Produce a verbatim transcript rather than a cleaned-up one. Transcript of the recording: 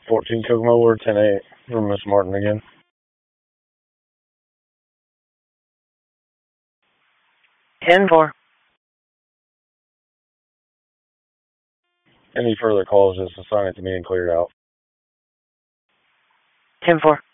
fourteen Kokomo Ward, ten eight from Miss Martin again. ten four. Any further calls, just assign it to me and clear it out. ten four.